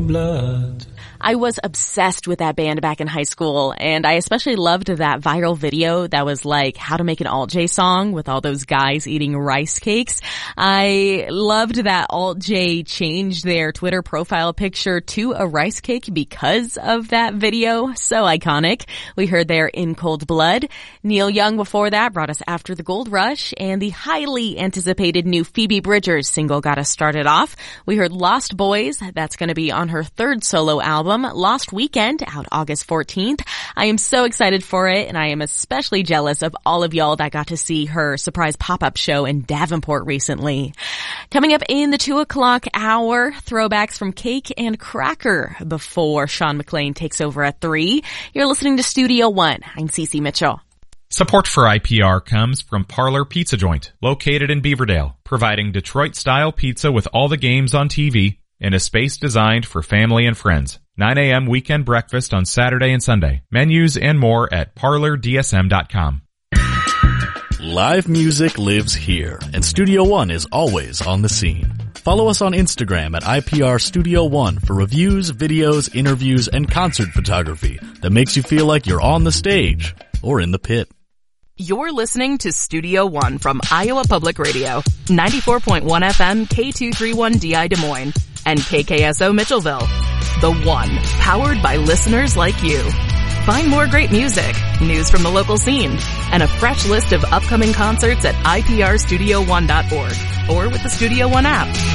blood. I was obsessed with that band back in high school, and I especially loved that viral video that was like how to make an Alt-J song with all those guys eating rice cakes. I loved that Alt-J changed their Twitter profile picture to a rice cake because of that video. So iconic. We heard there In Cold Blood. Neil Young before that brought us After the Gold Rush, and the highly anticipated new Phoebe Bridgers single got us started off. We heard Lost Boys. That's going to be on her third solo album, Lost Weekend, out August 14th. I am so excited for it, and I am especially jealous of all of y'all that got to see her surprise pop-up show in Davenport recently. Coming up in the 2 o'clock hour, throwbacks from Cake and Cracker before Sean McLean takes over at 3. You're listening to Studio One. I'm Cece Mitchell. Support for IPR comes from Parlor Pizza Joint, located in Beaverdale, providing Detroit-style pizza with all the games on TV in a space designed for family and friends. 9 a.m. weekend breakfast on Saturday and Sunday. Menus and more at parlordsm.com. Live music lives here, and Studio One is always on the scene. Follow us on Instagram at IPR Studio One for reviews, videos, interviews, and concert photography that makes you feel like you're on the stage or in the pit. You're listening to Studio One from Iowa Public Radio, 94.1 FM, K231DI Des Moines, and KKSO Mitchellville. The One, powered by listeners like you. Find more great music, news from the local scene, and a fresh list of upcoming concerts at iprstudio1.org or with the Studio One app.